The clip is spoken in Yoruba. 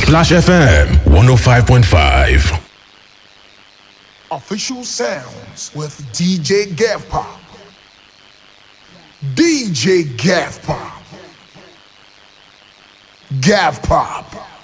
Splash FM 105.5. Official sounds with DJ Gav Pop. DJ Gav Pop. Gav Pop.